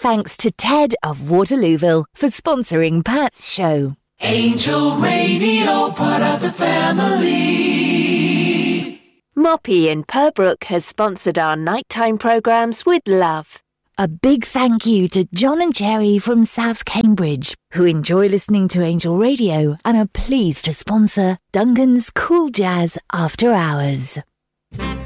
thanks to Ted of Waterlooville for sponsoring Pat's show. Angel Radio, part of the family. Moppy in Purbrook has sponsored our nighttime programmes with love. A big thank you to John and Jerry from South Cambridge, who enjoy listening to Angel Radio and are pleased to sponsor Duncan's Cool Jazz After Hours.